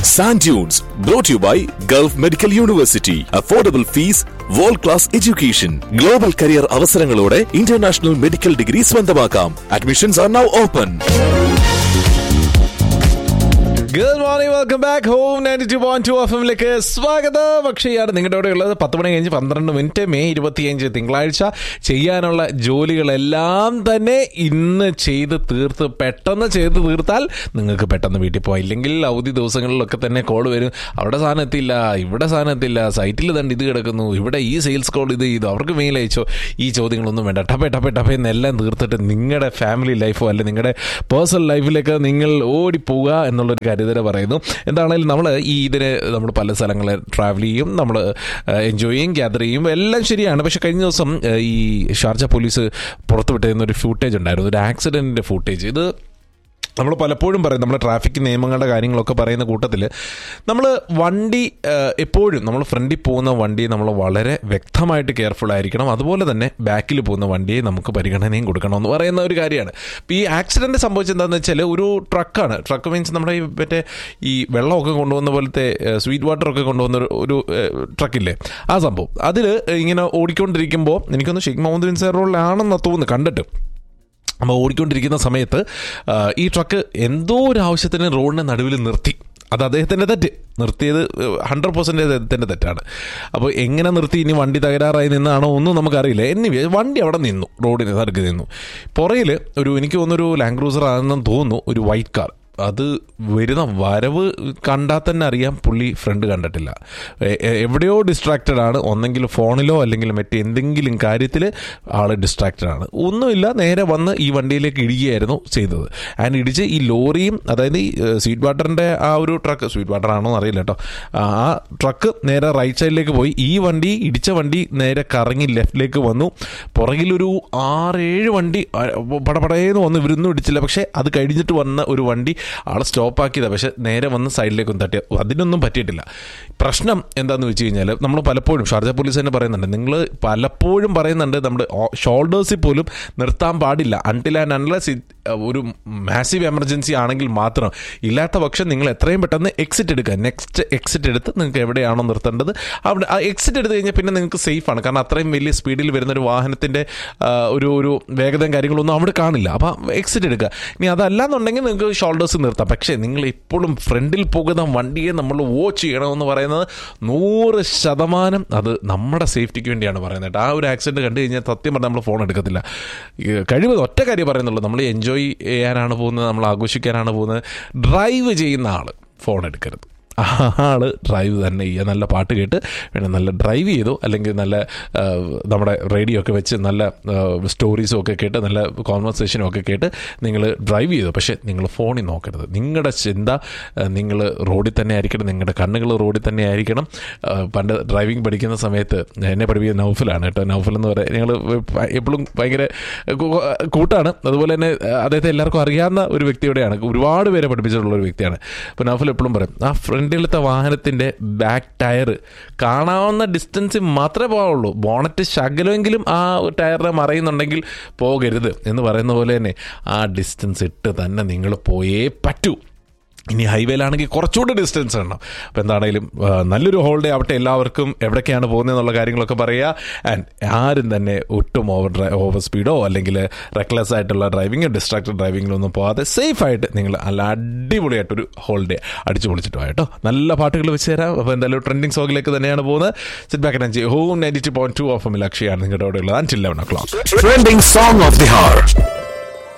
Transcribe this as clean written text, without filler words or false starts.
Sand Dunes, brought to you by Gulf Medical University. Affordable fees, world-class education. Global career അവസരങ്ങളോടെ international medical degree സ്വന്തമാക്കാം. Admissions are now open. Good morning, welcome back home. 92.2 FM-ലേക്ക് സ്വാഗതം. അക്ഷയാണ് നിങ്ങളുടെ കൂടെ ഉള്ളത്. 10 മണി കഴിഞ്ഞ് 12 minute, May 25 തിങ്കളാഴ്ച. ചെയ്യാനുള്ള ജോലികളെല്ലാം തന്നെ ഇന്ന് പെട്ടെന്ന് ചെയ്ത് തീർത്താൽ നിങ്ങൾക്ക് പെട്ടെന്ന് വീട്ടിൽ പോകാം. ഇല്ലെങ്കിൽ അവധി ദിവസങ്ങളിലൊക്കെ തന്നെ കോൾ വരും. അവിടെ സാധനം എത്തില്ല, ഇവിടെ സാധനം എത്തില്ല, സൈറ്റിൽ തന്നെ ഇത് കിടക്കുന്നു, ഇവിടെ ഈ സെയിൽസ് കോൾ ഇത് ചെയ്തു, അവർക്ക് മെയിൽ അയച്ചോ. ഈ ചോദ്യങ്ങളൊന്നും വേണ്ട. ടപ്പേ എന്നെല്ലാം തീർത്തിട്ട് നിങ്ങളുടെ ഫാമിലി ലൈഫോ അല്ലെ നിങ്ങളുടെ പേഴ്സണൽ ലൈഫിലേക്ക് നിങ്ങൾ ഓടിപ്പോവുക എന്നുള്ളൊരു കാര്യം ഇതിനെ പറയുന്നു. എന്താണെങ്കിലും നമ്മൾ നമ്മൾ പല സ്ഥലങ്ങളിൽ ട്രാവൽ ചെയ്യും, നമ്മൾ എൻജോയ് ചെയ്യും, ഗ്യാദർ ചെയ്യും, എല്ലാം ശരിയാണ്. പക്ഷെ കഴിഞ്ഞ ദിവസം ഈ ഷാർജ പോലീസ് പുറത്തുവിട്ടിരുന്ന ഒരു ഫൂട്ടേജ് ഉണ്ടായിരുന്നു, ഒരു ആക്സിഡൻറ്റിൻ്റെ ഫൂട്ടേജ്. ഇത് നമ്മൾ പലപ്പോഴും പറയും, നമ്മൾ ട്രാഫിക് നിയമങ്ങളുടെ കാര്യങ്ങളൊക്കെ പറയുന്ന കൂട്ടത്തിൽ നമ്മൾ വണ്ടി എപ്പോഴും നമ്മൾ ഫ്രണ്ടിൽ പോകുന്ന വണ്ടിയെ നമ്മൾ വളരെ വ്യക്തമായിട്ട് കെയർഫുൾ ആയിരിക്കണം. അതുപോലെ തന്നെ ബാക്കിൽ പോകുന്ന വണ്ടിയെ നമുക്ക് പരിഗണനയും കൊടുക്കണം എന്ന് പറയുന്ന ഒരു കാര്യമാണ്. ഇപ്പോൾ ഈ ആക്സിഡൻറ്റ് സംഭവിച്ചത് എന്താണെന്ന് വെച്ചാൽ, ഒരു ട്രക്ക് മീൻസ് നമ്മുടെ ഈ വെള്ളമൊക്കെ കൊണ്ടുപോകുന്ന പോലത്തെ സ്വീറ്റ് വാട്ടറൊക്കെ കൊണ്ടുപോകുന്ന ഒരു ട്രക്കില്ലേ, ആ സംഭവം. അതിൽ ഇങ്ങനെ ഓടിക്കൊണ്ടിരിക്കുമ്പോൾ എനിക്കൊന്ന് ഷെയ്ഖ് മുഹമ്മദ് ബിൻ സയർ റോഡിലാണെന്ന് തോന്നുന്നു കണ്ടിട്ട്. അപ്പോൾ ഓടിക്കൊണ്ടിരിക്കുന്ന സമയത്ത് ഈ ട്രക്ക് എന്തോ ഒരു ആവശ്യത്തിന് റോഡിൻ്റെ നടുവിൽ നിർത്തി. അത് അദ്ദേഹത്തിൻ്റെ തെറ്റ്, നിർത്തിയത് 100% അദ്ദേഹത്തിൻ്റെ തെറ്റാണ്. അപ്പോൾ എങ്ങനെ നിർത്തി, ഇനി വണ്ടി തകരാറായി നിന്നാണോ ഒന്നും നമുക്കറിയില്ല. എനിവേ വണ്ടി അവിടെ നിന്നു, റോഡിന് നടുക്ക് നിന്നു. പുറയിൽ എനിക്ക് തോന്നുന്നൊരു ലാൻഡ് ക്രൂസർ ആണെന്ന് തോന്നുന്നു, ഒരു വൈറ്റ് കാർ. അത് വരുന്ന വരവ് കണ്ടാൽ തന്നെ അറിയാം പുള്ളി ഫ്രണ്ട് കണ്ടിട്ടില്ല, എവിടെയോ ഡിസ്ട്രാക്റ്റഡ് ആണ്. ഒന്നെങ്കിൽ ഫോണിലോ അല്ലെങ്കിൽ മറ്റെന്തെങ്കിലും കാര്യത്തിൽ ആൾ ഡിസ്ട്രാക്റ്റഡ് ആണ്. ഒന്നുമില്ല, നേരെ വന്ന് ഈ വണ്ടിയിലേക്ക് ഇടിക്കുകയായിരുന്നു ചെയ്തത്. ആൻഡ് ഇടിച്ച് ഈ ലോറിയും, അതായത് ഈ സ്വീറ്റ് വാട്ടറിൻ്റെ ആ ഒരു ട്രക്ക്, സ്വീറ്റ് വാട്ടർ ആണോ എന്നറിയില്ല കേട്ടോ, ആ ട്രക്ക് നേരെ റൈറ്റ് സൈഡിലേക്ക് പോയി. ഈ വണ്ടി ഇടിച്ച വണ്ടി നേരെ കറങ്ങി ലെഫ്റ്റിലേക്ക് വന്നു. പുറകിലൊരു 6-7 വണ്ടി പടപടയെന്ന് വന്ന് ഇവരൊന്നും ഇടിച്ചില്ല. പക്ഷേ അത് കഴിഞ്ഞിട്ട് വന്ന ഒരു വണ്ടി ആളെ സ്റ്റോപ്പാക്കിയതാണ്. പക്ഷെ നേരെ വന്ന് സൈഡിലേക്കൊന്നും തട്ടിയ, അതിനൊന്നും പറ്റിയിട്ടില്ല. പ്രശ്നം എന്താണെന്ന് വെച്ച് കഴിഞ്ഞാൽ, നമ്മൾ പലപ്പോഴും ഷാർജ പോലീസ് തന്നെ പറയുന്നുണ്ട്, നിങ്ങൾ പലപ്പോഴും പറയുന്നുണ്ട് നമ്മുടെ ഷോൾഡേഴ്സിൽ പോലും നിർത്താൻ പാടില്ല അൺടിൽ ആൻഡ് അൺലെസ് ഒരു മാസീവ് എമർജൻസി ആണെങ്കിൽ മാത്രം. ഇല്ലാത്ത പക്ഷം നിങ്ങൾ എത്രയും പെട്ടെന്ന് എക്സിറ്റ് എടുക്കുക. നെക്സ്റ്റ് എക്സിറ്റ് എടുത്ത് നിങ്ങൾക്ക് എവിടെയാണോ നിർത്തേണ്ടത് അവിടെ ആ എക്സിറ്റ് എടുത്ത് കഴിഞ്ഞാൽ പിന്നെ നിങ്ങൾക്ക് സേഫാണ്. കാരണം അത്രയും വലിയ സ്പീഡിൽ വരുന്നൊരു വാഹനത്തിൻ്റെ ഒരു വേഗതയും കാര്യങ്ങളൊന്നും അവിടെ കാണില്ല. അപ്പോൾ എക്സിറ്റ് എടുക്കുക. ഇനി അതല്ലാന്നുണ്ടെങ്കിൽ നിങ്ങൾക്ക് ഷോൾഡേഴ്സ് നിർത്താം. പക്ഷേ നിങ്ങൾ എപ്പോഴും ഫ്രണ്ടിൽ പോകുന്ന വണ്ടിയെ നമ്മൾ വാച്ച് ചെയ്യണമെന്ന് പറയുന്നത് 100% അത് നമ്മുടെ സേഫ്റ്റിക്ക് വേണ്ടിയാണ് പറയുന്നത്. ആ ഒരു ആക്സിഡൻറ്റ് കണ്ടു കഴിഞ്ഞാൽ സത്യം പറഞ്ഞാൽ നമ്മൾ ഫോൺ എടുക്കത്തില്ല. കഴിവത് ഒറ്റ കാര്യം പറയുന്നുള്ളൂ, നമ്മൾ എൻജോയ് ചെയ്യാനാണ് പോകുന്നത്, നമ്മൾ ആഘോഷിക്കാനാണ് പോകുന്നത്. ഡ്രൈവ് ചെയ്യുന്ന ആൾ ഫോൺ എടുക്കരുത്. ആൾ ഡ്രൈവ് തന്നെ ചെയ്യുക. നല്ല പാട്ട് കേട്ട് വേണം നല്ല ഡ്രൈവ് ചെയ്തു, അല്ലെങ്കിൽ നല്ല നമ്മുടെ റേഡിയോ ഒക്കെ വെച്ച് നല്ല സ്റ്റോറീസും ഒക്കെ കേട്ട് നല്ല കോൺവെർസേഷനും ഒക്കെ കേട്ട് നിങ്ങൾ ഡ്രൈവ് ചെയ്തു. പക്ഷേ നിങ്ങൾ ഫോണിൽ നോക്കരുത്. നിങ്ങളുടെ ചിന്ത നിങ്ങൾ റോഡിൽ തന്നെ ആയിരിക്കണം, നിങ്ങളുടെ കണ്ണുകൾ റോഡിൽ തന്നെ ആയിരിക്കണം. പണ്ട് ഡ്രൈവിംഗ് പഠിക്കുന്ന സമയത്ത് എന്നെ പഠിപ്പിക്കുന്ന നൗഫലാണ് കേട്ടോ. നൗഫൽ എന്ന് പറയുന്നത് ഞങ്ങൾ എപ്പോഴും ഭയങ്കര കൂട്ടാണ്. അതുപോലെ തന്നെ അദ്ദേഹത്തെ എല്ലാവർക്കും അറിയാവുന്ന ഒരു വ്യക്തിയോടെയാണ്, ഒരുപാട് പേരെ പഠിപ്പിച്ചിട്ടുള്ള ഒരു വ്യക്തിയാണ്. അപ്പോൾ നൗഫൽ എപ്പോഴും പറയും, ആ ഫ്രണ്ടിലത്തെ വാഹനത്തിൻ്റെ ബാക്ക് ടയർ കാണാവുന്ന ഡിസ്റ്റൻസിൽ മാത്രമേ പോകാവുള്ളൂ. ബോണറ്റ് ശകലമെങ്കിലും ആ ടയറിനെ മറയുന്നുണ്ടെങ്കിൽ പോകരുത് എന്ന് പറയുന്ന പോലെ തന്നെ ആ ഡിസ്റ്റൻസ് ഇട്ട് തന്നെ നിങ്ങൾ പോയേ പറ്റൂ. ഇനി ഹൈവേയിലാണെങ്കിൽ കുറച്ചുകൂടി ഡിസ്റ്റൻസ് വേണം. അപ്പോൾ എന്താണെങ്കിലും നല്ലൊരു ഹോളിഡേ ആവട്ടെ എല്ലാവർക്കും. എവിടേക്കാണ് പോകുന്നതെന്നുള്ള കാര്യങ്ങളൊക്കെ പറയുക. ആൻഡ് ആരും തന്നെ ഒട്ടും ഓവർ സ്പീഡോ അല്ലെങ്കിൽ റെക്ലെസ് ആയിട്ടുള്ള ഡ്രൈവിങ്ങോ ഡിസ്ട്രാക്റ്റഡ് ഡ്രൈവിങ്ങിലൊന്നും പോകാതെ സേഫായിട്ട് നിങ്ങൾ നല്ല അടിപൊളിയായിട്ടൊരു ഹോളിഡേ അടിച്ചു പൊളിച്ചിട്ട് പോയിട്ടോ. നല്ല പാട്ടുകൾ വെച്ച് തരാം. അപ്പോൾ എന്തായാലും ട്രെൻഡിങ് സോങ്ങിലേക്ക് തന്നെയാണ് പോകുന്നത്. Sit back and home 92.2 FM അക്ഷയാണ് നിങ്ങളുടെ അവിടെ ഉള്ളത്. Until 11 o'clock. Trending song of the hour.